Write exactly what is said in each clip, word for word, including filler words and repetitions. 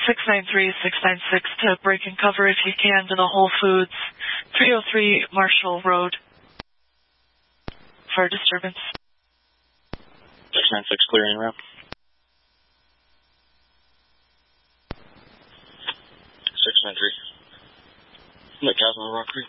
six nine three, six nine six to break and cover if you can to the Whole Foods, three oh three Marshall Road for disturbance. six nine six clearing route. six nine three. McCaslin Rock Creek.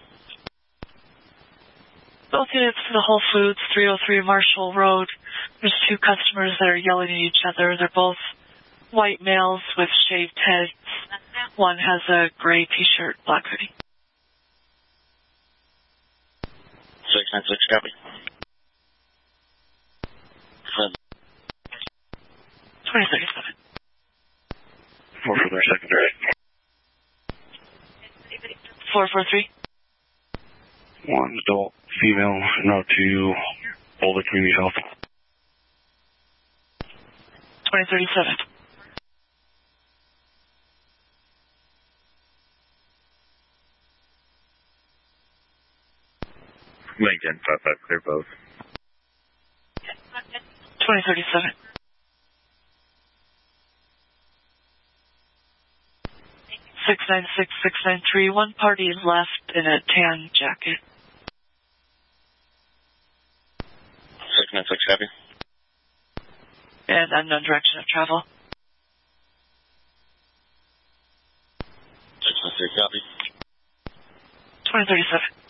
Both units to the Whole Foods, three oh three Marshall Road. There's two customers that are yelling at each other. They're both white males with shaved heads. One has a gray t-shirt, black hoodie. six nine six, copy. twenty thirty-seven. four four three, secondary. four four three. One adult, female, no to Boulder Community Health. twenty thirty-seven. Lincoln, five five, clear both. twenty thirty-seven. six nine six, six nine three. One party left in a tan jacket. six nine six, copy. And unknown direction of travel. six nine three, copy. twenty thirty-seven.